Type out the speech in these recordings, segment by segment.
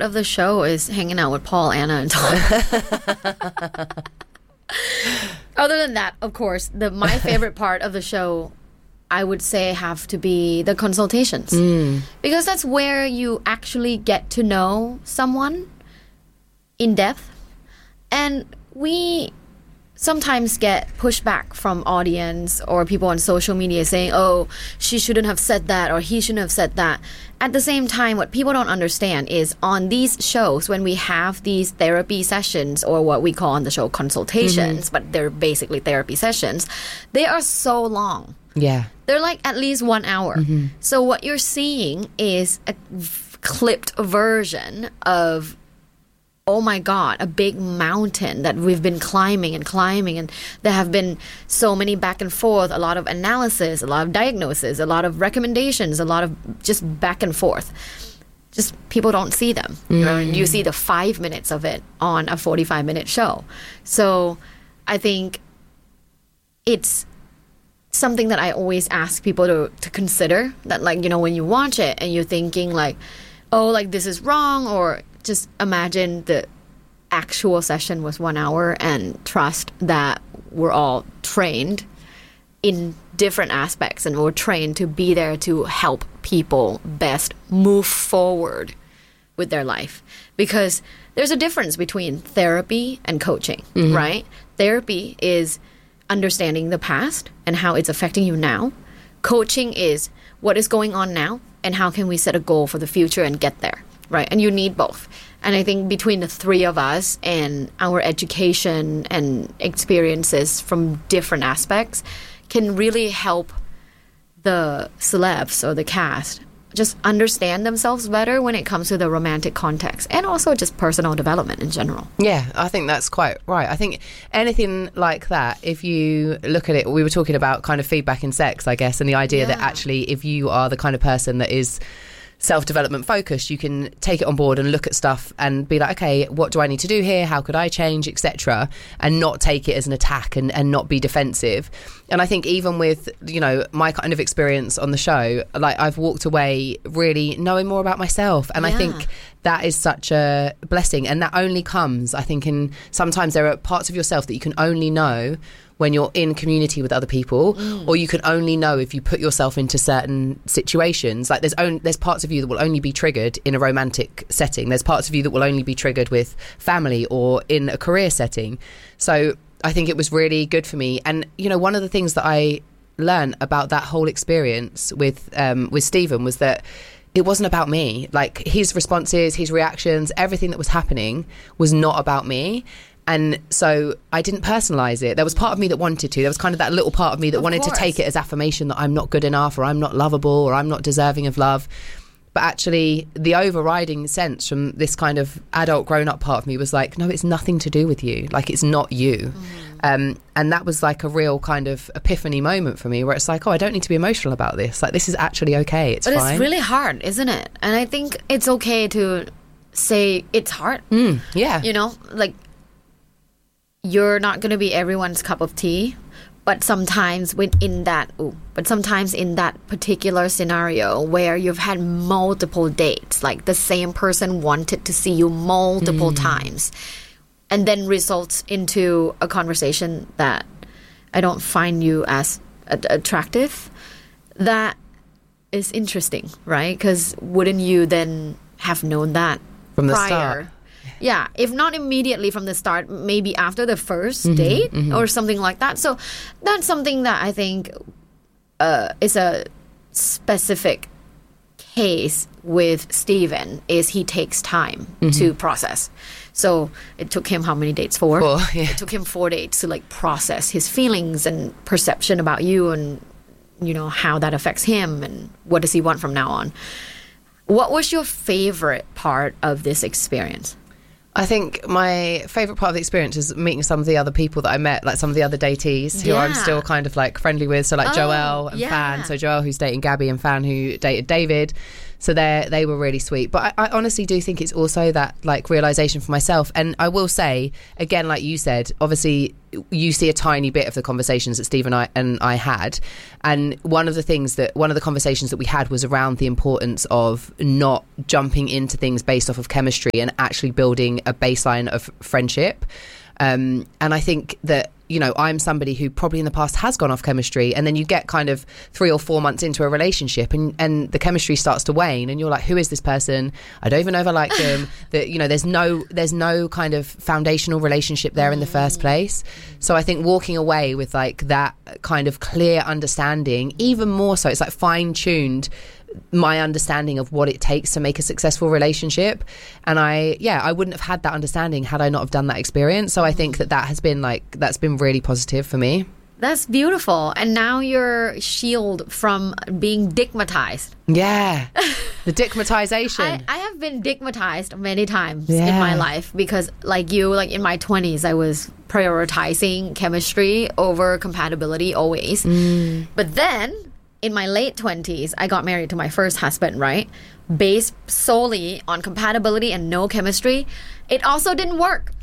part of the show is hanging out with Paul, Anna, and Tom. Other than that, of course, my favorite part of the show, I would say, have to be the consultations. Because that's where you actually get to know someone in depth. And we sometimes get pushback from audience or people on social media saying, oh, she shouldn't have said that or he shouldn't have said that. At the same time, what people don't understand is on these shows, when we have these therapy sessions, or what we call on the show consultations, but they're basically therapy sessions, they are so long. Yeah. They're like at least 1 hour. So what you're seeing is a clipped version of, oh my God, a big mountain that we've been climbing, and there have been so many back and forth, a lot of analysis, a lot of diagnosis, a lot of recommendations, a lot of just back and forth. Just people don't see them. You see the 5 minutes of it on a 45-minute show. So I think it's something that I always ask people to consider, that like, when you watch it and you're thinking like, oh, like this is wrong, or just imagine the actual session was 1 hour and trust that we're all trained in different aspects and we're trained to be there to help people best move forward with their life. Because there's a difference between therapy and coaching, right? Therapy is understanding the past and how it's affecting you now. Coaching is what is going on now and how can we set a goal for the future and get there. Right, and you need both. And I think between the three of us and our education and experiences from different aspects can really help the celebs or the cast just understand themselves better when it comes to the romantic context, and also just personal development in general. Yeah, I think that's quite right. I think anything like that, if you look at it, we were talking about kind of feedback in sex, I guess, and the idea that actually if you are the kind of person that is self-development focused, you can take it on board and look at stuff and be like, okay, what do I need to do here? How could I change, etc., and not take it as an attack and not be defensive. And I think even with, my kind of experience on the show, like I've walked away really knowing more about myself, and I think that is such a blessing, and that only comes, I think, in sometimes there are parts of yourself that you can only know when you're in community with other people, or you can only know if you put yourself into certain situations. Like there's parts of you that will only be triggered in a romantic setting. There's parts of you that will only be triggered with family or in a career setting. So I think it was really good for me. And, one of the things that I learned about that whole experience with Stephen was that it wasn't about me. Like his responses, his reactions, everything that was happening was not about me. And so I didn't personalise it. There was part of me that wanted to. There was kind of that little part of me that wanted to take it as affirmation that I'm not good enough, or I'm not lovable, or I'm not deserving of love. But actually, the overriding sense from this kind of adult grown-up part of me was like, no, it's nothing to do with you. Like, it's not you. And that was like a real kind of epiphany moment for me, where it's like, oh, I don't need to be emotional about this. Like, this is actually okay. It's fine. But it's really hard, isn't it? And I think it's okay to say it's hard. Yeah. Like, you're not going to be everyone's cup of tea, but sometimes in that particular scenario where you've had multiple dates, like the same person wanted to see you multiple times, and then results into a conversation that I don't find you as attractive, that is interesting, right? Because wouldn't you then have known that from the prior? Start? Yeah, if not immediately from the start, maybe after the first date or something like that. So that's something that I think is a specific case with Stephen, is he takes time to process. So it took him how many dates? 4? 4, yeah. It took him 4 dates to like process his feelings and perception about you, and how that affects him and what does he want from now on. What was your favorite part of this experience? I think my favourite part of the experience is meeting some of the other people that I met, like some of the other datees who I'm still kind of like friendly with. So like Joelle and Fan. So Joelle, who's dating Gabby, and Fan, who dated David. So they were really sweet. But I honestly do think it's also that like realization for myself. And I will say again, like you said, obviously you see a tiny bit of the conversations that Steve and I had, and one of the conversations that we had was around the importance of not jumping into things based off of chemistry and actually building a baseline of friendship. And I think that, you know, I'm somebody who probably in the past has gone off chemistry, and then you get kind of 3 or 4 months into a relationship and the chemistry starts to wane, and you're like, who is this person? I don't even know if I like them. That, you know, there's no kind of foundational relationship there in the first place. So I think walking away with like that kind of clear understanding, even more so, it's like fine-tuned my understanding of what it takes to make a successful relationship. And I wouldn't have had that understanding had I not have done that experience. So I think that's been really positive for me. That's beautiful. And now you're shielded from being digmatized. Yeah. The digmatization. I have been digmatized many times in my life because like in my 20s, I was prioritizing chemistry over compatibility always. But then in my late 20s, I got married to my first husband, right? Based solely on compatibility and no chemistry. It also didn't work.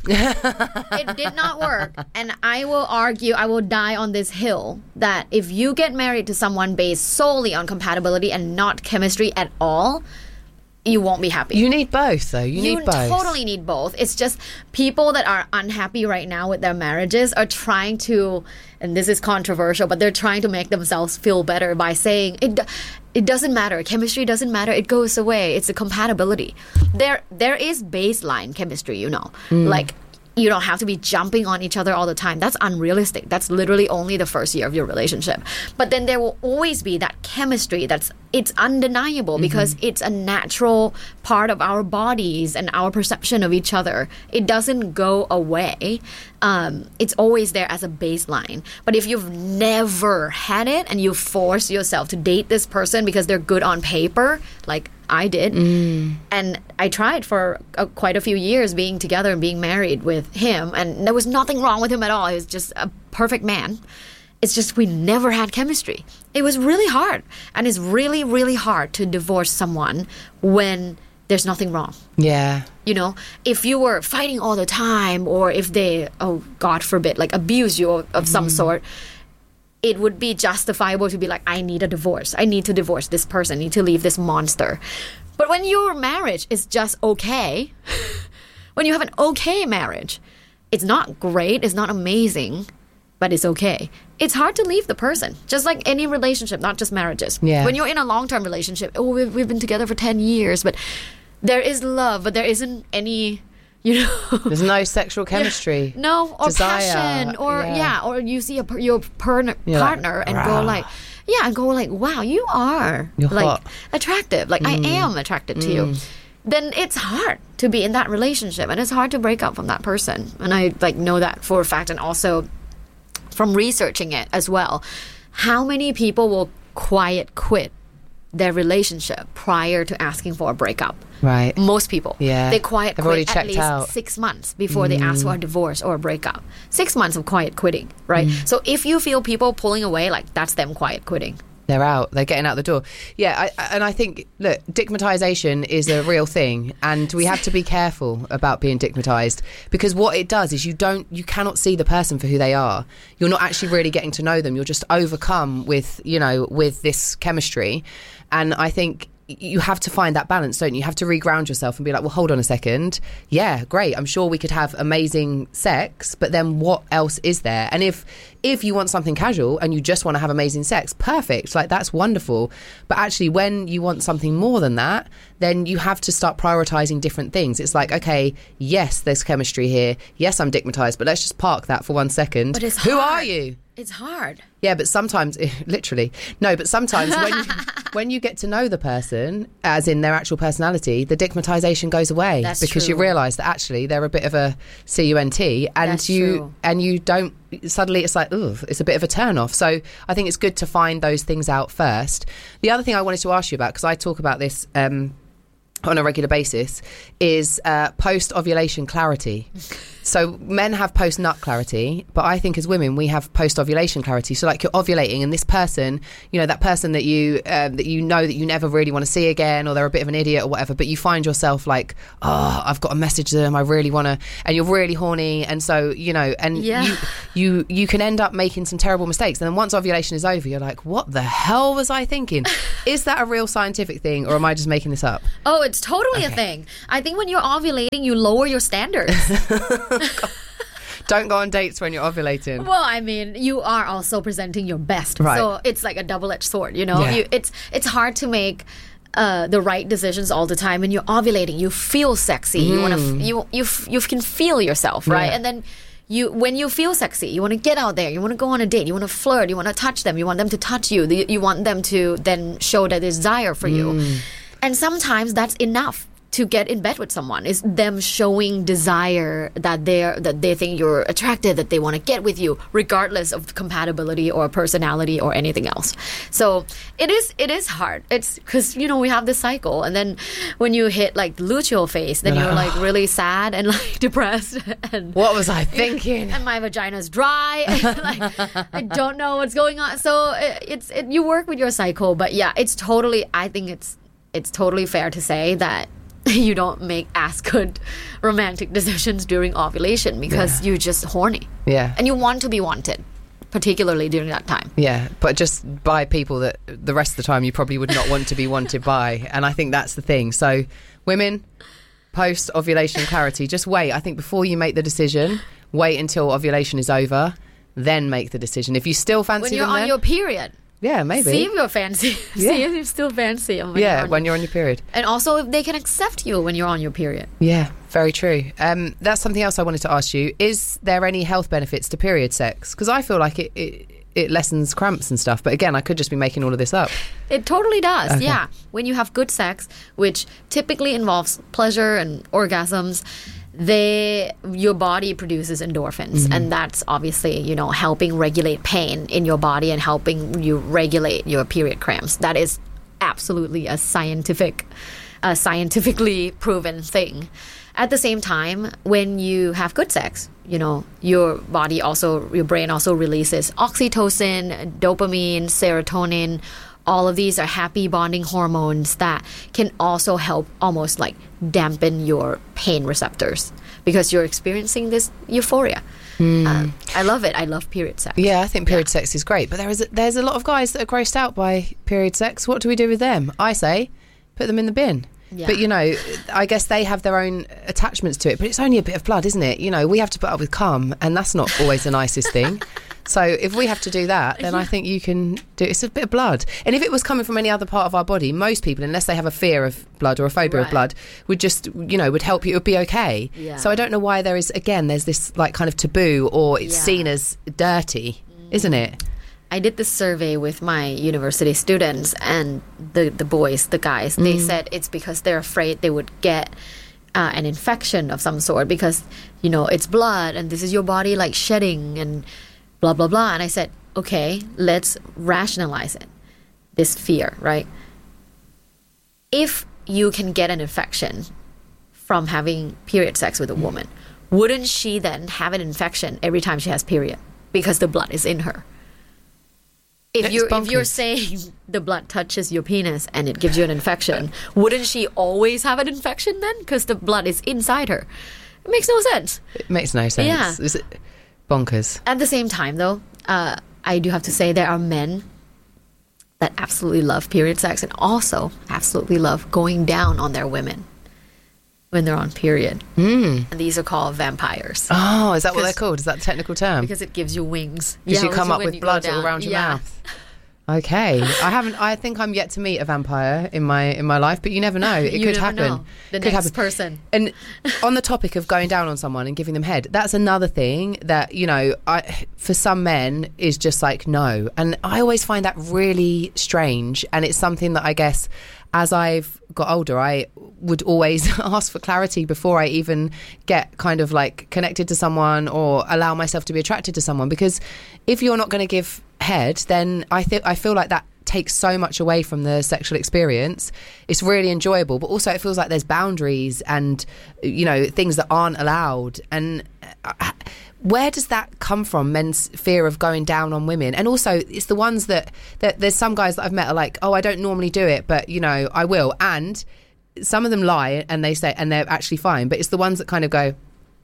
It did not work. And I will argue, I will die on this hill, that if you get married to someone based solely on compatibility and not chemistry at all, you won't be happy. You need both, though. You need both. You totally need both. It's just people that are unhappy right now with their marriages are trying to, and this is controversial, but they're trying to make themselves feel better by saying it doesn't matter. Chemistry doesn't matter. It goes away. It's the compatibility. There is baseline chemistry, you know. Like, you don't have to be jumping on each other all the time. That's unrealistic. That's literally only the first year of your relationship. But then there will always be that chemistry it's undeniable because it's a natural part of our bodies and our perception of each other. It doesn't go away. It's always there as a baseline. But if you've never had it and you force yourself to date this person because they're good on paper, like I did, and I tried for quite a few years being together and being married with him, and there was nothing wrong with him at all. He was just a perfect man. It's just we never had chemistry. It was really hard, and it's really, really hard to divorce someone when there's nothing wrong. Yeah. You know, if you were fighting all the time, or if they, oh, God forbid, like abuse you of some sort, it would be justifiable to be like, I need a divorce. I need to divorce this person. I need to leave this monster. But when your marriage is just okay, when you have an okay marriage, it's not great, it's not amazing, but it's okay. It's hard to leave the person, just like any relationship, not just marriages. Yeah. When you're in a long-term relationship, we've been together for 10 years, but there is love, but there isn't any... You know, there's no sexual chemistry, no, or desire, passion, or or you see your partner and go like, wow, you're like hot. Attractive, like I am attracted to you. Then it's hard to be in that relationship, and it's hard to break up from that person. And I like know that for a fact, and also from researching it as well. How many people will quiet quit their relationship prior to asking for a breakup? Right. Most people. Yeah. They quiet quit at least out. 6 months before they ask for a divorce or a breakup. 6 months of quiet quitting, right? So if you feel people pulling away, like that's them quiet quitting. They're out. They're getting out the door. Yeah, I think, look, digmatization is a real thing, and we have to be careful about being digmatized, because what it does is you cannot see the person for who they are. You're not actually really getting to know them. You're just overcome with this chemistry, and I think you have to find that balance, don't you? You have to reground yourself and be like, well, hold on a second. Yeah, great. I'm sure we could have amazing sex, but then what else is there? And if you want something casual and you just want to have amazing sex, perfect. Like, that's wonderful. But actually, when you want something more than that, then you have to start prioritizing different things. It's like, okay, yes, there's chemistry here. Yes, I'm digmatized, but let's just park that for 1 second. But it's hard. Who are you? It's hard. Yeah, but sometimes, literally, no, but sometimes when you get to know the person, as in their actual personality, the digmatization goes away. That's because true. you realise that actually they're a bit of a cunt, and That's you true. and you don't, suddenly it's like, ugh, it's a bit of a turn off. So I think it's good to find those things out first. The other thing I wanted to ask you about, because I talk about this on a regular basis, is post-ovulation clarity. So men have post-nut clarity, but I think as women we have post-ovulation clarity. So like you're ovulating and this person, you know, that person that you that you never really want to see again, or they're a bit of an idiot or whatever, but you find yourself like, oh, I've got to message them, I really want to, and you're really horny, and so, you know, and you can end up making some terrible mistakes. And then once ovulation is over, you're like, what the hell was I thinking? Is that a real scientific thing, or am I just making this up? Oh, it's totally a thing. I think when you're ovulating, you lower your standards. Don't go on dates when you're ovulating. Well, I mean, you are also presenting your best, right. So it's like a double-edged sword, you know. Yeah. It's hard to make the right decisions all the time. When you're ovulating, you feel sexy. You want to you can feel yourself, right? Yeah. And then when you feel sexy, you want to get out there, you want to go on a date, you want to flirt, you want to touch them, you want them to touch you, you want them to then show their desire for you. And sometimes that's enough to get in bed with someone, is them showing desire, that they think you're attractive, that they want to get with you, regardless of compatibility or personality or anything else. So it is hard. It's because, you know, we have this cycle, and then when you hit like the luteal phase, then you're like really sad and like depressed. And what was I thinking? And my vagina's dry. And, like, I don't know what's going on. So you work with your cycle, but yeah, I think it's totally fair to say that you don't make as good romantic decisions during ovulation, because you're just horny. Yeah. And you want to be wanted, particularly during that time. Yeah, but just by people that the rest of the time you probably would not want to be wanted by. And I think that's the thing. So women, post-ovulation clarity, just wait. I think before you make the decision, wait until ovulation is over, then make the decision. If you still fancy them when you're on your period. Yeah, maybe. See if you're fancy. See if you're still fancy. When you're on your period. And also if they can accept you when you're on your period. Yeah, very true. That's something else I wanted to ask you. Is there any health benefits to period sex? Because I feel like it lessens cramps and stuff. But again, I could just be making all of this up. It totally does, okay. Yeah. When you have good sex, which typically involves pleasure and orgasms, your body produces endorphins, and that's obviously, you know, helping regulate pain in your body and helping you regulate your period cramps. That is absolutely a scientifically proven thing. At the same time, when you have good sex, you know, your brain also releases oxytocin, dopamine, serotonin. All of these are happy bonding hormones that can also help almost like dampen your pain receptors, because you're experiencing this euphoria. I love it. I love period sex. Yeah, I think period sex is great. But there's a lot of guys that are grossed out by period sex. What do we do with them? I say, put them in the bin. Yeah. But, you know, I guess they have their own attachments to it. But it's only a bit of blood, isn't it? You know, we have to put up with cum, and that's not always the nicest thing. So if we have to do that, then I think you can do it. It's a bit of blood. And if it was coming from any other part of our body, most people, unless they have a fear of blood or a phobia of blood, would just, you know, would help you. It would be okay. Yeah. So I don't know why there's this like kind of taboo, or it's seen as dirty, isn't it? I did this survey with my university students, and the guys, they said it's because they're afraid they would get an infection of some sort, because, you know, it's blood and this is your body like shedding and blah, blah, blah. And I said, okay, let's rationalize it. This fear, right? If you can get an infection from having period sex with a woman, wouldn't she then have an infection every time she has period? Because the blood is in her. If you're saying the blood touches your penis and it gives you an infection, wouldn't she always have an infection then? Because the blood is inside her. It makes no sense. It makes no sense. Yeah. Is it bonkers? At the same time, though, I do have to say there are men that absolutely love period sex and also absolutely love going down on their women when they're on period. And these are called vampires. Oh, is that what they're called? Is that the technical term? Because it gives you wings. Because you come up with blood all around your mouth. Okay. I think I'm yet to meet a vampire in my life, but you never know. It could happen. Know. The next person. And on the topic of going down on someone and giving them head, that's another thing that, you know, for some men is just like no. And I always find that really strange. And it's something that I guess as I've got older, I would always ask for clarity before I even get kind of like connected to someone or allow myself to be attracted to someone. Because if you're not going to give head, then I feel like that takes so much away from the sexual experience. It's really enjoyable, but also it feels like there's boundaries and, you know, things that aren't allowed. And where does that come from, men's fear of going down on women? And also, it's the ones that there's some guys that I've met are like, oh, I don't normally do it, but, you know, I will. And some of them lie and they say, and they're actually fine. But it's the ones that kind of go,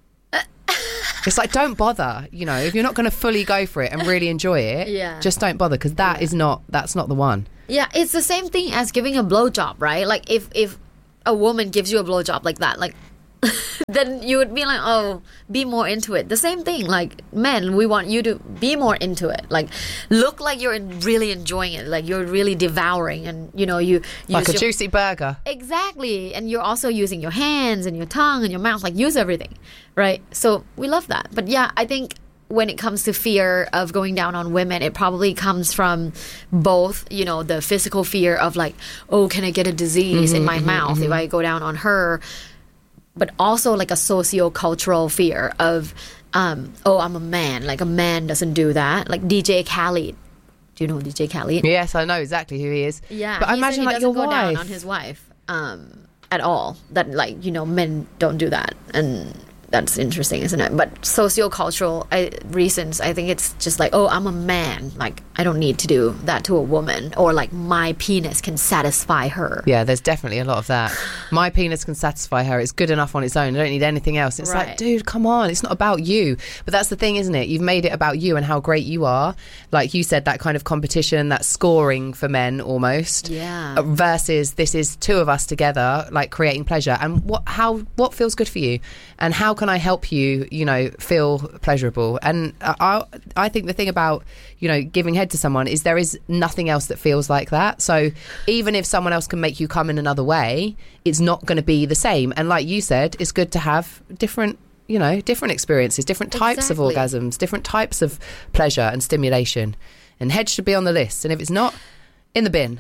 it's like, don't bother, you know, if you're not going to fully go for it and really enjoy it, just don't bother, because that's not the one. Yeah, it's the same thing as giving a blowjob, right? Like, if a woman gives you a blowjob like that, like, then you would be like, oh, be more into it. The same thing, like, men, we want you to be more into it. Like, look like you're really enjoying it, like you're really devouring, and, you know, you like a juicy burger. Exactly. And you're also using your hands and your tongue and your mouth, like, use everything, right? So we love that. But yeah, I think when it comes to fear of going down on women, it probably comes from both, you know, the physical fear of like, oh, can I get a disease in my mouth if I go down on her? But also like a socio-cultural fear of, oh, I'm a man. Like, a man doesn't do that. Like DJ Khaled. Do you know DJ Khaled? Yes, I know exactly who he is. Yeah. But I imagine like your wife. He doesn't go down on his wife at all. That, like, you know, men don't do that. And that's interesting, isn't it? But socio-cultural reasons, I think it's just like, oh, I'm a man. Like, I don't need to do that to a woman. Or like, my penis can satisfy her. Yeah, there's definitely a lot of that. My penis can satisfy her. It's good enough on its own. I don't need anything else. It's like, dude, come on. It's not about you. But that's the thing, isn't it? You've made it about you and how great you are. Like you said, that kind of competition, that scoring for men almost. Yeah. Versus this is two of us together, like creating pleasure. And what feels good for you? And how can I help you, you know, feel pleasurable? And I think the thing about, you know, giving head to someone is there is nothing else that feels like that. So even if someone else can make you come in another way, it's not going to be the same. And like you said, it's good to have different, you know, different experiences, different types of orgasms, different types of pleasure and stimulation. And head should be on the list. And if it's not, in the bin.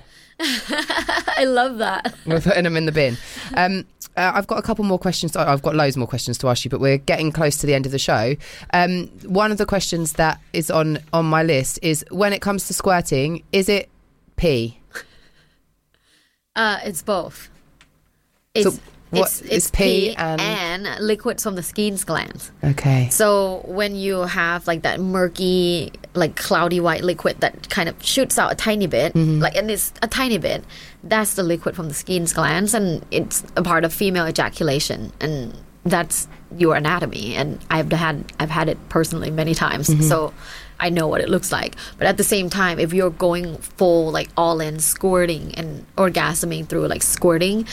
I love that. We're putting them in the bin. I've got a couple more questions. I've got loads more questions to ask you, but we're getting close to the end of the show. One of the questions that is on my list is, when it comes to squirting, is it pee? It's both. It's pee and liquids from the skin glands. Okay. So when you have like that murky, like cloudy white liquid that kind of shoots out a tiny bit, like, and it's a tiny bit, that's the liquid from the skin glands, and it's a part of female ejaculation, and that's your anatomy. And I've had it personally many times, so I know what it looks like. But at the same time, if you're going full, like, all in squirting and orgasming through like squirting,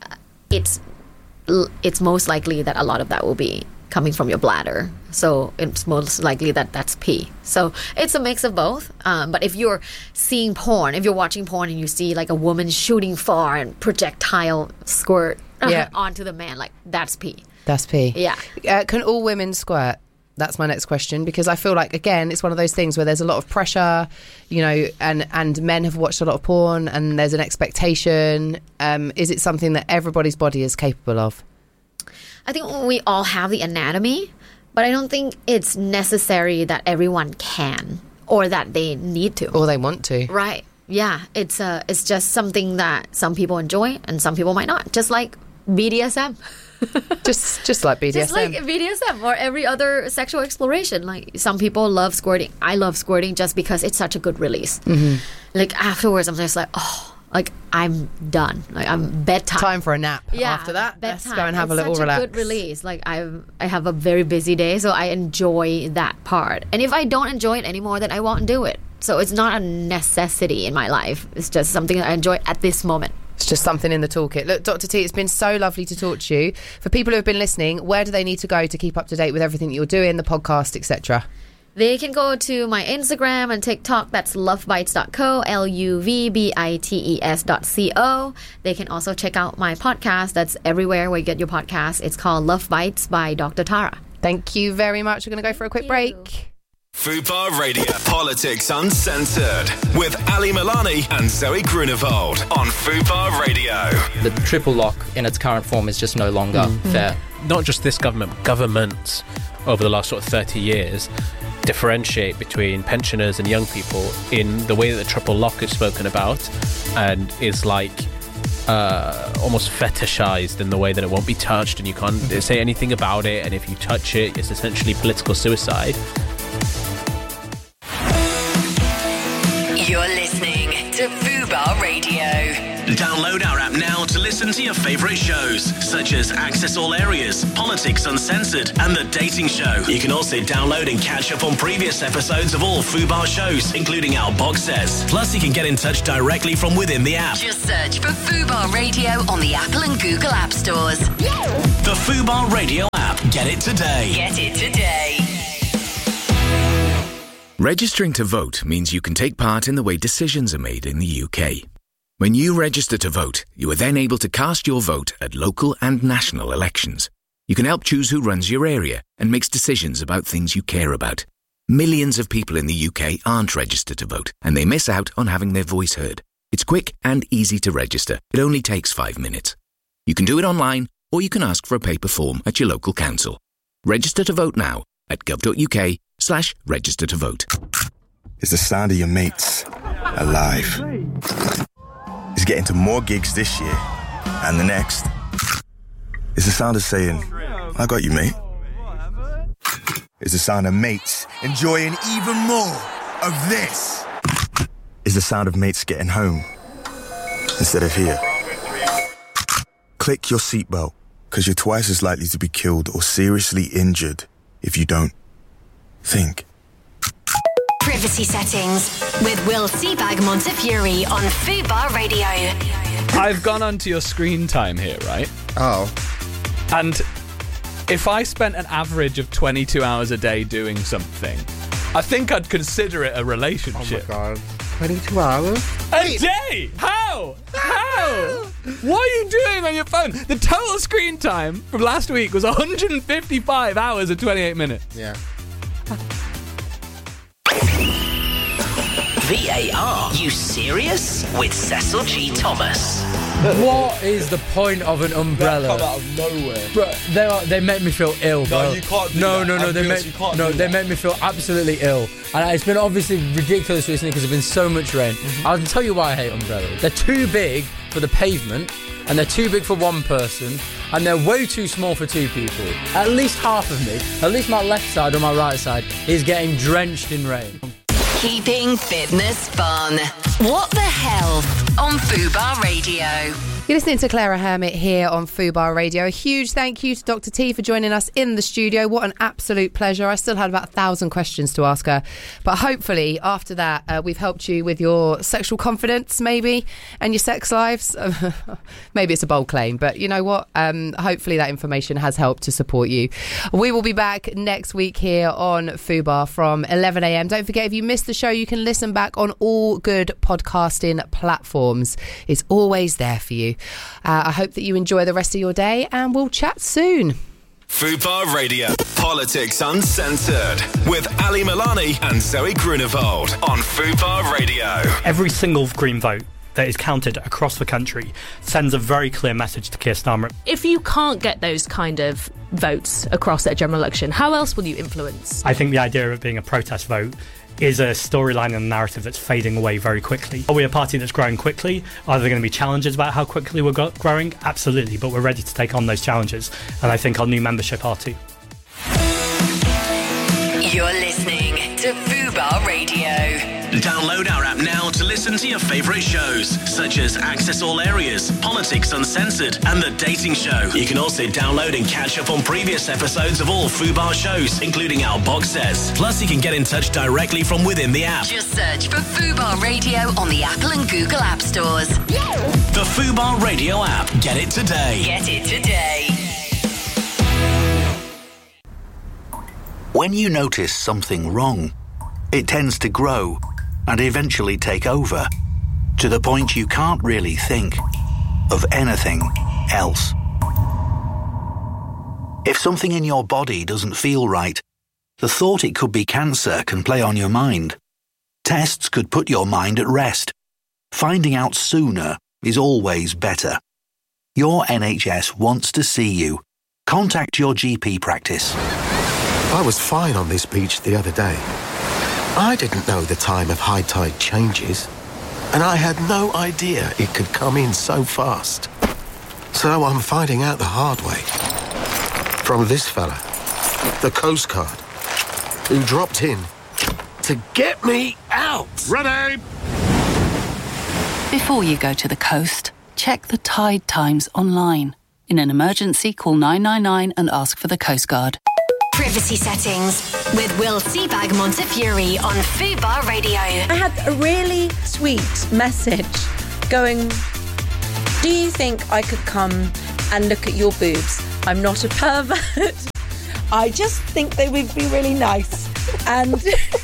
it's most likely that a lot of that will be coming from your bladder. So it's most likely that that's pee. So it's a mix of both. But if you're seeing porn, if you're watching porn and you see like a woman shooting far and projectile squirt onto the man, like, that's pee. That's pee. Yeah. Can all women squirt? That's my next question, because I feel like, again, it's one of those things where there's a lot of pressure, you know, and men have watched a lot of porn and there's an expectation. Is it something that everybody's body is capable of? I think we all have the anatomy, but I don't think it's necessary that everyone can, or that they need to, or they want to. Right. Yeah. It's just something that some people enjoy and some people might not. Just like BDSM. just like BDSM. Just like BDSM or every other sexual exploration. Like, some people love squirting. I love squirting just because it's such a good release. Like, afterwards, I'm just like, oh, like, I'm done. Like, I'm bedtime. Time for a nap. Yeah, after that, bedtime. Let's go and have a little relax. relax. It's a good release. Like, I have a very busy day, so I enjoy that part. And if I don't enjoy it anymore, then I won't do it. So it's not a necessity in my life. It's just something that I enjoy at this moment. It's just something in the toolkit. Look, Dr. T, it's been so lovely to talk to you. For people who have been listening, where do they need to go to keep up to date with everything that you're doing, the podcast, etc.? They can go to my Instagram and TikTok. That's lovebites.co, LUVBITES.co. They can also check out my podcast. That's everywhere where you get your podcast. It's called Love Bites by Dr. Tara. Thank you very much. We're going to go for a quick break. Fubar Radio, Politics Uncensored, with Ali Milani and Zoe Grunewald on Fubar Radio. The triple lock in its current form is just no longer fair. Not just this government, governments over the last sort of 30 years differentiate between pensioners and young people in the way that the triple lock is spoken about and is like almost fetishized in the way that it won't be touched and you can't say anything about it, and if you touch it, it's essentially political suicide. You're listening to Fubar Radio. Download our app now to listen to your favourite shows, such as Access All Areas, Politics Uncensored, and The Dating Show. You can also download and catch up on previous episodes of all Fubar shows, including our box sets. Plus, you can get in touch directly from within the app. Just search for Fubar Radio on the Apple and Google App Stores. The Fubar Radio app. Get it today. Get it today. Registering to vote means you can take part in the way decisions are made in the UK. When you register to vote, you are then able to cast your vote at local and national elections. You can help choose who runs your area and makes decisions about things you care about. Millions of people in the UK aren't registered to vote, and they miss out on having their voice heard. It's quick and easy to register. It only takes 5 minutes. You can do it online, or you can ask for a paper form at your local council. Register to vote now at gov.uk/register to vote. It's the sound of your mates alive. It's getting to more gigs this year and the next. It's the sound of saying, I got you, mate. It's the sound of mates enjoying even more of this. It's the sound of mates getting home instead of here. Click your seatbelt, because you're twice as likely to be killed or seriously injured if you don't. Think. Privacy settings with Will Seabag Montefiore on Fubar Radio. I've gone onto your screen time here, right? Oh. And if I spent an average of 22 hours a day doing something, I think I'd consider it a relationship. Oh my God. 22 hours? A day? How? What are you doing on your phone? The total screen time from last week was 155 hours and 28 minutes. Yeah. VAR, you serious? With Cecil G. Thomas. What is the point of an umbrella? Come out of nowhere. Bro, they make me feel ill, bro. No, you can't do no, that. No, no, they make me feel absolutely ill. And it's been obviously ridiculous recently because there's been so much rain. I'll tell you why I hate umbrellas. They're too big for the pavement, and they're too big for one person, and they're way too small for two people. At least half of me, at least my left side or my right side, is getting drenched in rain. Keeping fitness fun. What the hell? On Fubar Radio. You're listening to Clara Hermit here on Fubar Radio. A huge thank you to Dr. T for joining us in the studio. What an absolute pleasure. I still had about 1,000 questions to ask her. But hopefully, after that, we've helped you with your sexual confidence, maybe, and your sex lives. Maybe it's a bold claim, but you know what? Hopefully that information has helped to support you. We will be back next week here on Fubar from 11 a.m. Don't forget, if you missed the show, you can listen back on all good podcasting platforms. It's always there for you. I hope that you enjoy the rest of your day, and we'll chat soon. Fubar Radio, Politics Uncensored, with Ali Milani and Zoe Grunewald on Fubar Radio. Every single Green vote that is counted across the country sends a very clear message to Keir Starmer. If you can't get those kind of votes across at a general election, how else will you influence? I think the idea of it being a protest vote is a storyline and a narrative that's fading away very quickly. Are we a party that's growing quickly? Are there going to be challenges about how quickly we're growing? Absolutely, but we're ready to take on those challenges, and I think our new membership are too. You're listening to Fubar Radio. Download our app now to listen to your favourite shows, such as Access All Areas, Politics Uncensored, and The Dating Show. You can also download and catch up on previous episodes of all Fubar shows, including our box sets. Plus, you can get in touch directly from within the app. Just search for Fubar Radio on the Apple and Google App Stores. The Fubar Radio app. Get it today. Get it today. When you notice something wrong, it tends to grow and eventually take over, to the point you can't really think of anything else. If something in your body doesn't feel right, the thought it could be cancer can play on your mind. Tests could put your mind at rest. Finding out sooner is always better. Your NHS wants to see you. Contact your GP practice. I was fine on this beach the other day. I didn't know the time of high tide changes, and I had no idea it could come in so fast. So I'm finding out the hard way. From this fella, the Coast Guard, who dropped in to get me out. Ready! Before you go to the coast, check the tide times online. In an emergency, call 999 and ask for the Coast Guard. Privacy Settings with Will Seabag Montefiore on Fubar Radio. I had a really sweet message going, do you think I could come and look at your boobs? I'm not a pervert. I just think they would be really nice. And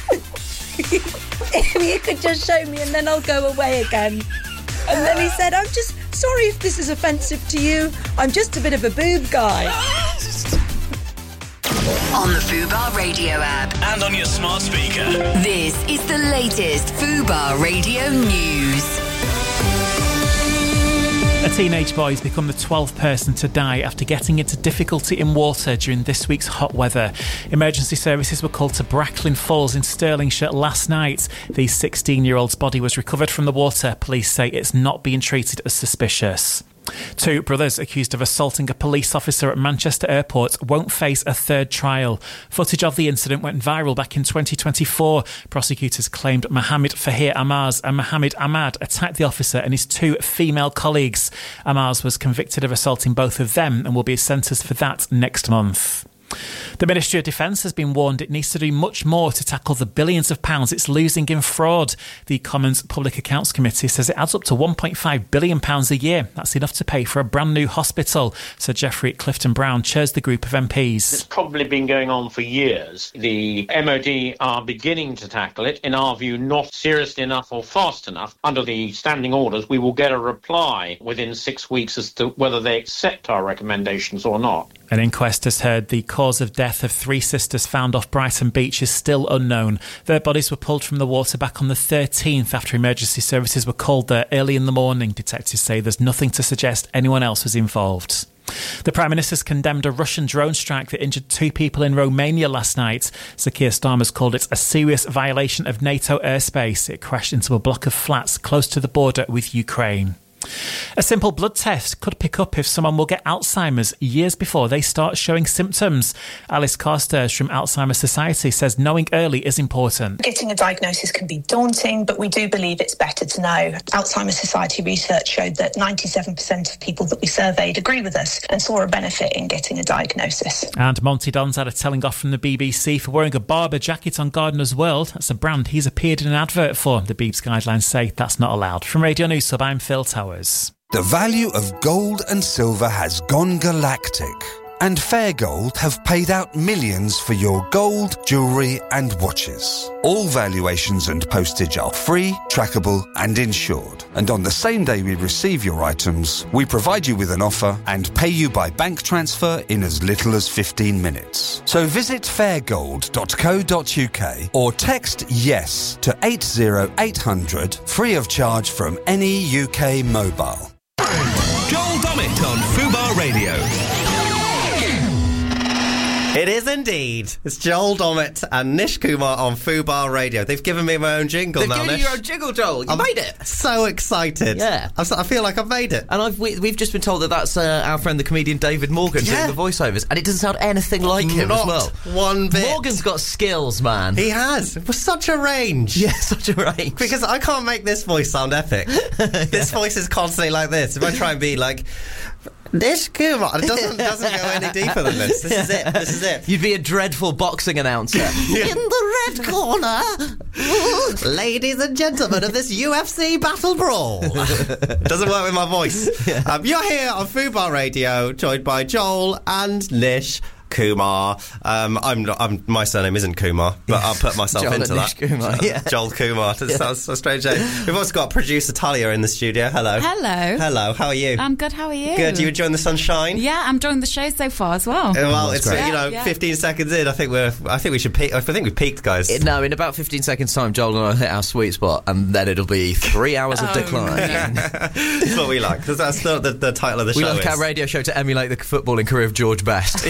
if you could just show me and then I'll go away again. And then he said, I'm just sorry if this is offensive to you. I'm just a bit of a boob guy. On the Fubar Radio app. And on your smart speaker. This is the latest Fubar Radio news. A teenage boy has become the 12th person to die after getting into difficulty in water during this week's hot weather. Emergency services were called to Bracklin Falls in Stirlingshire last night. The 16-year-old's body was recovered from the water. Police say it's not being treated as suspicious. Two brothers accused of assaulting a police officer at Manchester Airport won't face a third trial. Footage of the incident went viral back in 2024. Prosecutors claimed Mohammed Fahir Amaz and Mohammed Ahmad attacked the officer and his two female colleagues. Amaz was convicted of assaulting both of them and will be sentenced for that next month. The Ministry of Defence has been warned it needs to do much more to tackle the billions of pounds it's losing in fraud. The Commons Public Accounts Committee says it adds up to £1.5 billion a year. That's enough to pay for a brand new hospital. Sir Geoffrey Clifton-Brown chairs the group of MPs. It's probably been going on for years. The MOD are beginning to tackle it. In our view, not seriously enough or fast enough. Under the standing orders, we will get a reply within 6 weeks as to whether they accept our recommendations or not. An inquest has heard the cause of death of three sisters found off Brighton Beach is still unknown. Their bodies were pulled from the water back on the 13th after emergency services were called there early in the morning. Detectives say there's nothing to suggest anyone else was involved. The Prime Minister's condemned a Russian drone strike that injured two people in Romania last night. Sir Keir Starmer's called it a serious violation of NATO airspace. It crashed into a block of flats close to the border with Ukraine. A simple blood test could pick up if someone will get Alzheimer's years before they start showing symptoms. Alice Carstairs from Alzheimer's Society says knowing early is important. Getting a diagnosis can be daunting, but we do believe it's better to know. Alzheimer's Society research showed that 97% of people that we surveyed agree with us and saw a benefit in getting a diagnosis. And Monty Don's had a telling off from the BBC for wearing a Barbour jacket on Gardener's World. That's a brand he's appeared in an advert for. The Beebs guidelines say that's not allowed. From Radio News Sub, I'm Phil Towers. The value of gold and silver has gone galactic, and Fair Gold have paid out millions for your gold, jewellery and watches. All valuations and postage are free, trackable and insured. And on the same day we receive your items, we provide you with an offer and pay you by bank transfer in as little as 15 minutes. So visit fairgold.co.uk or text YES to 80800 free of charge from any UK mobile. Joel Dommett on Fubar Radio. It is indeed. It's Joel Dommett and Nish Kumar on Fubar Radio. They've given me my own jingle now, Nish. They've given you your own jingle, Joel. You made it. So excited. Yeah. I feel like I've made it. And we've just been told that that's our friend, the comedian David Morgan, doing the voiceovers. And it doesn't sound anything like him as well. Not one bit. Morgan's got skills, man. He has. With such a range. Yeah, such a range. Because I can't make this voice sound epic. This voice is constantly like this. If I try and be like... Nish Kumar, it doesn't go any deeper than this. This is it. You'd be a dreadful boxing announcer. In the red corner, ladies and gentlemen of this UFC battle brawl. Doesn't work with my voice. You're here on Fubar Radio, joined by Joel and Nish Kumar. My surname isn't Kumar, but I'll put myself Joel into that. Kumar, yeah. Joel Kumar. That sounds a strange name. We've also got producer Talia in the studio. Hello. Hello. How are you? I'm good. How are you? Good. You enjoying the sunshine? Yeah, I'm enjoying the show so far as well. Well, it's 15 seconds in. I think we should peak. I think we peaked, guys. No, in about 15 seconds' time, Joel and I hit our sweet spot, and then it'll be 3 hours of decline. That's what we like, because that's the title of the show. We like our radio show to emulate the footballing career of George Best.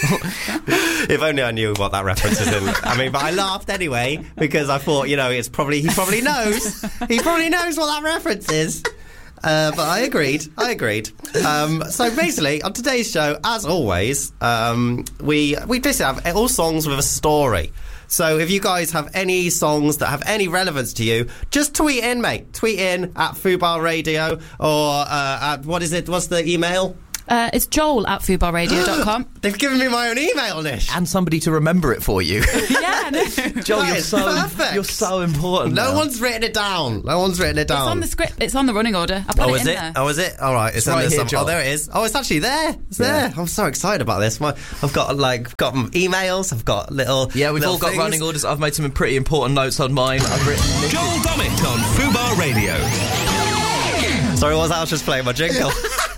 If only I knew what that reference is in. But I laughed anyway because I thought, it's probably he probably knows. He probably knows what that reference is. But I agreed. So basically, on today's show, as always, we basically have all songs with a story. So if you guys have any songs that have any relevance to you, just tweet in, mate. Tweet in at Fubar Radio or at, what's the email? It's Joel at foodbarradio.com. They've given me my own email, Nish. And somebody to remember it for you. Yeah, no. Joel, perfect. You're so important. No now. one's written it down. It's on the script. It's on the running order. I put it in there. Oh, is it? All right. It's right here, Joel. Oh, there it is. Oh, it's actually there. It's there. I'm so excited about this. I've got emails. I've got little. Yeah, we've little all got things. running orders. I've made some pretty important notes on mine. I've written Joel Dommett on Fubar Radio. Sorry, what was that? I was just playing my jingle.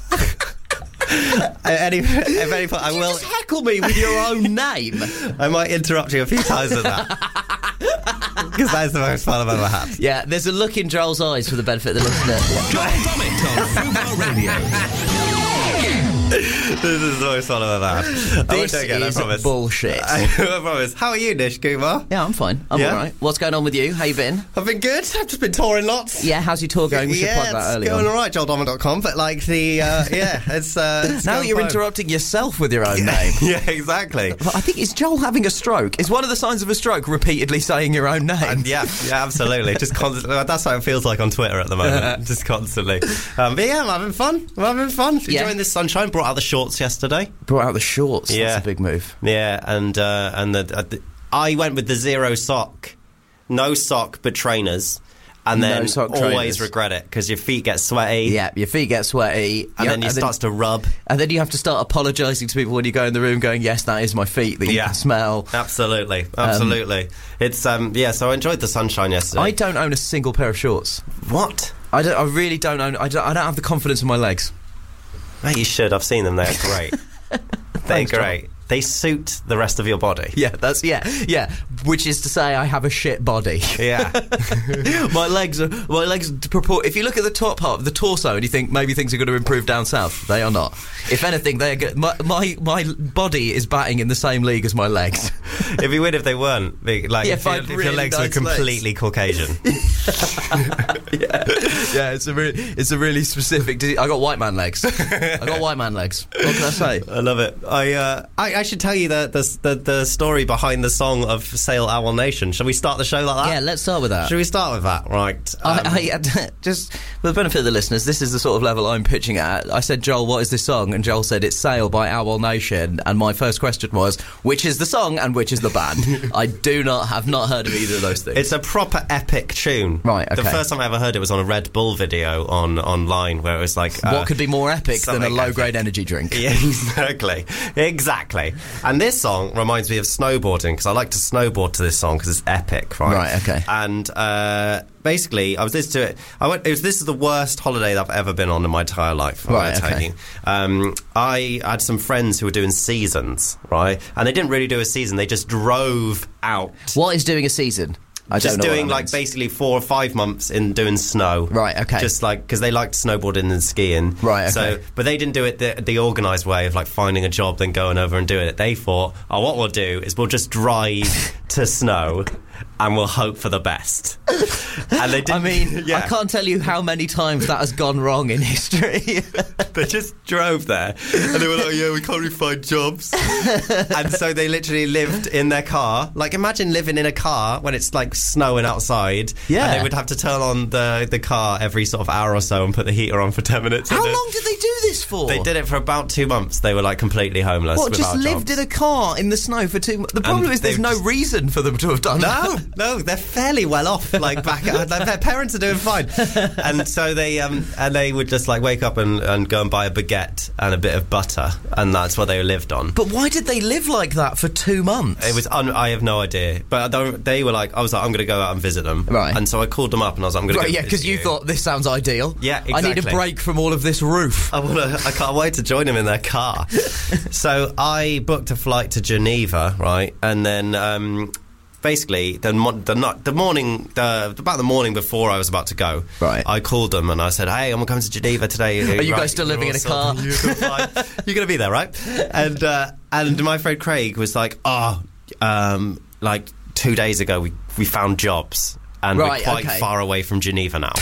At any point, I will. Just heckle me with your own name. I might interrupt you a few times with that. Because that is the most fun I've ever had. Yeah, there's a look in Joel's eyes for the benefit of the listener. Joel Dommett on Fubar Radio. This is the most fun I've ever had. This is bullshit. I promise. How are you, Nish Kumar? Yeah, I'm fine. I'm all right. What's going on with you? How you been? I've been good. I've just been touring lots. Yeah, how's your tour going? We should plug that earlier. It's going all right, JoelDommett.com, but it's now you're interrupting yourself with your own name. Yeah, exactly. I think, is Joel having a stroke? Is one of the signs of a stroke repeatedly saying your own name? Yeah, absolutely. Just constantly. That's what it feels like on Twitter at the moment. Just constantly. But yeah, I'm having fun. Enjoying this sunshine. Brought out the shorts yesterday. Brought out the shorts. Yeah. That's a big move. Yeah, and I went with the zero sock, no sock but trainers, and then always regret it because your feet get sweaty. Yeah, your feet get sweaty, and then it starts to rub, and then you have to start apologising to people when you go in the room, going, "Yes, that is my feet that you can smell." Absolutely. It's So I enjoyed the sunshine yesterday. I don't own a single pair of shorts. What? I really don't own. I don't have the confidence in my legs. Mate, you should. I've seen them. They're great. They're great. John. They suit the rest of your body. Yeah, which is to say I have a shit body. Yeah. my legs if you look at the top half of the torso and you think maybe things are going to improve down south, they are not. If anything, they are good. My body is batting in the same league as my legs. It'd be weird if they weren't. If your legs were completely Caucasian. Yeah, it's a really specific I got white man legs. What can I say? I love it. I should tell you the story behind the song of Sail Owl Nation. Shall we start the show like that? Yeah, let's start with that. Should we start with that? Right. Just for the benefit of the listeners, this is the sort of level I'm pitching at. I said, Joel, what is this song? And Joel said, it's Sail by Owl Nation. And my first question was, which is the song and which is the band? I have not heard of either of those things. It's a proper epic tune. Right, okay. The first time I ever heard it was on a Red Bull video online where it was like... what could be more epic than a low-grade energy drink? Yeah, exactly. And this song reminds me of snowboarding because I like to snowboard to this song because it's epic, right? Right, okay. And basically, I was listening to it. This is the worst holiday that I've ever been on in my entire life. Right, okay. I had some friends who were doing seasons, right? And they didn't really do a season. They just drove out. What is doing a season? Just doing basically 4 or 5 months in doing snow. Right, okay. Just because they liked snowboarding and skiing. Right, okay. So, but they didn't do it the organised way of finding a job, then going over and doing it. They thought, what we'll do is we'll just drive to snow and we'll hope for the best. And they did. I can't tell you how many times that has gone wrong in history. They just drove there and they were like, yeah, we can't really find jobs. And so they literally lived in their car. Imagine living in a car when it's snowing outside. Yeah. And they would have to turn on the car every sort of hour or so and put the heater on for 10 minutes. How long did they do this for? They did it for about 2 months. They were What, completely homeless. just lived jobs. in a car in the snow for 2 months? The problem is there's no reason for them to have done that. No, they're fairly well off. Back their parents are doing fine. And so they would just wake up and go and buy a baguette and a bit of butter, and that's what they lived on. But why did they live like that for 2 months? It was I have no idea. But they were I was like, I'm going to go out and visit them. Right. And so I called them up and I was like, I'm going to go visit because you thought this sounds ideal. Yeah, exactly. I need a break from all of this roof. I can't wait to join them in their car. So I booked a flight to Geneva, right? And then basically, about the morning before I was about to go, right, I called them and I said, "Hey, I'm coming to Geneva today. Are you guys still living in a car? You're going to be there, right?" And my friend Craig was like, like 2 days ago we found jobs and we're quite far away from Geneva now.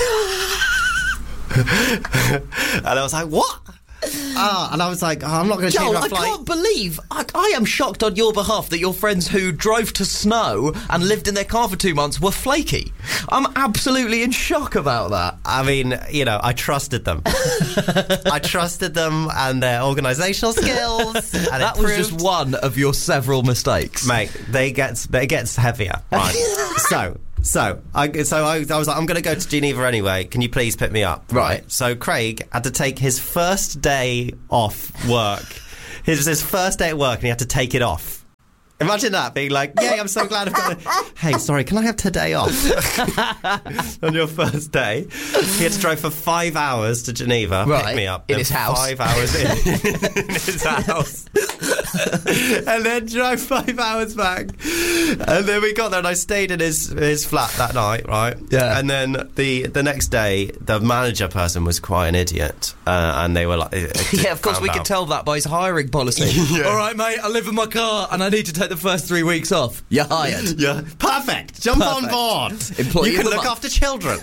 And I was like, what? And I was like, I'm not going to change my flight. I can't believe, I am shocked on your behalf that your friends who drove to snow and lived in their car for 2 months were flaky. I'm absolutely in shock about that. I mean, I trusted them. I trusted them and their organisational skills. And that was just one of your several mistakes. Mate, it gets heavier. Right. So I was like, I'm going to go to Geneva anyway. Can you please pick me up? Right. So Craig had to take his first day off work. It was his first day at work and he had to take it off. Imagine that, being like, yay, I'm so glad I've got it. Hey, sorry, can I have today off? On your first day. He had to drive for 5 hours to Geneva, pick me up. In his house. 5 hours in his house. And then drive 5 hours back. And then we got there and I stayed in his flat that night, right? Yeah. And then the next day, the manager person was quite an idiot. And they were like... Yeah, of course, we can tell that by his hiring policy. Yeah. All right, mate, I live in my car and I need to take the first 3 weeks off. You're hired. Yeah, perfect. Jump on board. Employee you can look after children.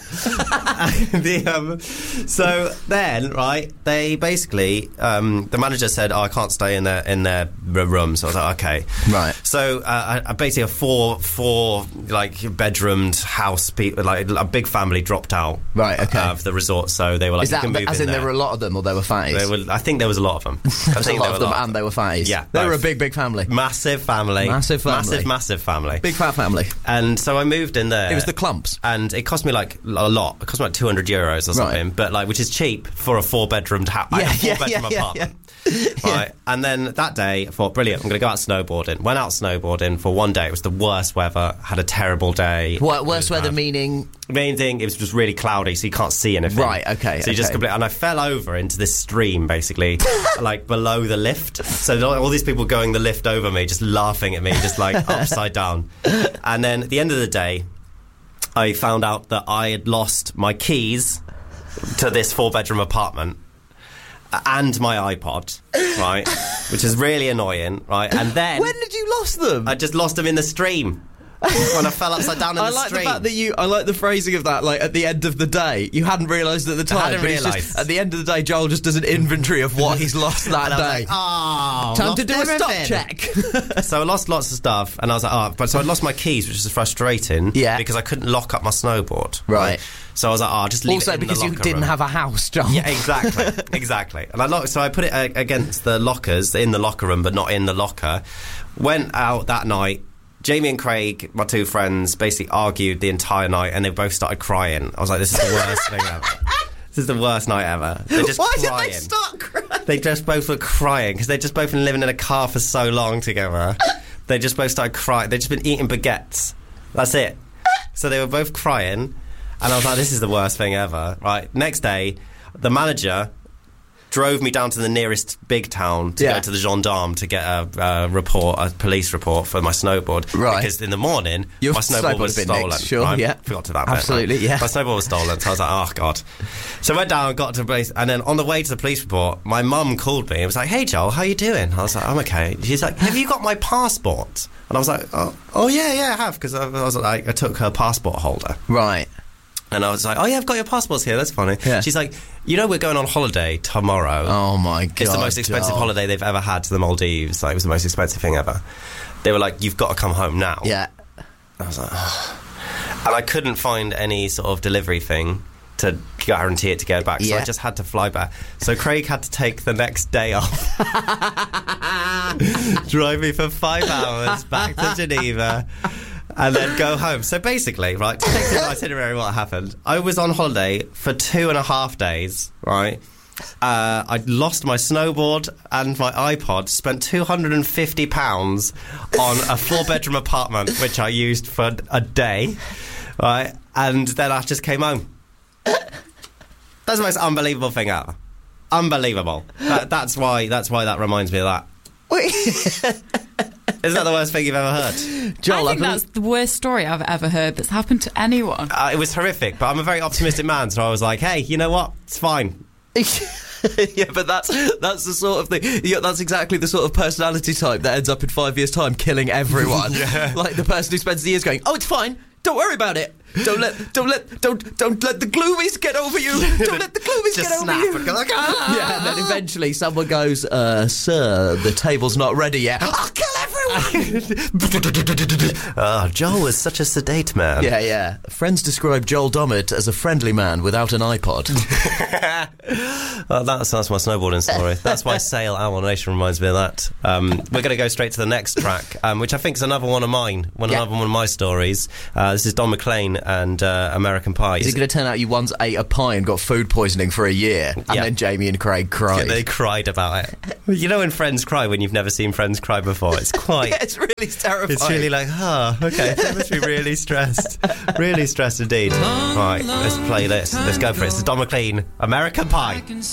So then, right? They basically the manager said, "Oh, I can't stay in their room." So I was like, "Okay, right." So basically, a four like bedroomed house, like a big family dropped out. Right. Okay. Of the resort, so they were like, "Is that you can move as in there were a lot of them, or they were fatties?" I think there was a lot of them. I think a lot of them, and they were fatties. Yeah, they were a big family. Massive family. Massive family. Big fat family. And so I moved in there. It was the clumps. And it cost me like a lot. It cost me like €200 or something. But like, which is cheap for a 4-bedroomed house. Apartment. Right. And then that day I thought, brilliant, I'm going to go out snowboarding. Went out snowboarding for one day. It was the worst weather. Had a terrible day. What, worst weather meaning? Main thing, it was just really cloudy, so you can't see anything. Right, okay. So you just and I fell over into this stream, basically, like below the lift. So all these people going the lift over me, just laughing at me, just like upside down. And then at the end of the day, I found out that I had lost my keys to this 4-bedroom apartment and my iPod, right? Which is really annoying, right? And then... When did you lose them? I just lost them in the stream. When I fell upside down in the stream. The fact that I like the phrasing of that, like, at the end of the day. You hadn't realised at the time. I hadn't realised. At the end of the day, Joel just does an inventory of what he's lost that day. Like, time to do a stop check. So I lost lots of stuff, and I was like, so I lost my keys, which is frustrating. Yeah. Because I couldn't lock up my snowboard. Right. So I was like, I'll just leave it in the locker room. Also because you didn't have a house, Joel. Yeah, exactly. And so I put it against the lockers, in the locker room, but not in the locker. Went out that night. Jamie and Craig, my two friends, basically argued the entire night, and they both started crying. I was like, this is the worst thing ever. This is the worst night ever. They're just crying. Why did they start crying? They just both were crying, because they'd just both been living in a car for so long together. They just both started crying. They'd just been eating baguettes. That's it. So they were both crying, and I was like, this is the worst thing ever. Right, next day, the manager drove me down to the nearest big town to go to the gendarme to get a police report for my snowboard. Right. Because in the morning, my snowboard was stolen. Nicked, sure, right? yeah. Forgot to that Absolutely, bit, right? yeah. My snowboard was stolen, so I was like, oh, God. So I went down, got to the place, and then on the way to the police report, my mum called me and was like, hey, Joel, how you doing? I was like, I'm okay. She's like, have you got my passport? And I was like, oh yeah, I have, because I was like, I took her passport holder. Right. And I was like, oh yeah, I've got your passports here, that's funny. Yeah. She's like, we're going on holiday tomorrow. Oh my God. It's the most expensive holiday they've ever had to the Maldives. Like, it was the most expensive thing ever. They were like, you've got to come home now. Yeah. I was like, and I couldn't find any sort of delivery thing to guarantee it to go back, so I just had to fly back. So Craig had to take the next day off. Drive me for 5 hours back to Geneva. And then go home. So basically, right, to take the itinerary what happened, I was on holiday for 2.5 days, right? I lost my snowboard and my iPod, spent £250 on a 4-bedroom apartment, which I used for a day, right? And then I just came home. That's the most unbelievable thing ever. Unbelievable. That's why that reminds me of that. Wait. Isn't that the worst thing you've ever heard? Joel, I think that's the worst story I've ever heard that's happened to anyone. It was horrific, but I'm a very optimistic man, so I was like, hey, you know what? It's fine. Yeah, but that's the sort of thing. Yeah, that's exactly the sort of personality type that ends up in 5 years' time killing everyone. Like the person who spends the years going, "Oh, it's fine. Don't worry about it. Don't let the gloomies get over you. Don't let the gloomies get over you." And go like, ah! Yeah, and then eventually someone goes, "Sir, the table's not ready yet. I'll kill everyone." Joel was such a sedate man. Yeah. Friends describe Joel Dommett as a friendly man without an iPod. That's my snowboarding story. That's why Sail Owl Nation reminds me of that. We're going to go straight to the next track, which I think is another one of mine. Another one of my stories. This is Don McLean and American Pie. Is it going to turn out you once ate a pie and got food poisoning for a year, and then Jamie and Craig cried? Yeah, they cried about it. You know when friends cry when you've never seen friends cry before? It's quite... Yeah, it's really terrifying. It's really like, okay, they must be really stressed. Really stressed indeed. Right, let's play this. Let's go for it. It's Don McLean, American Pie.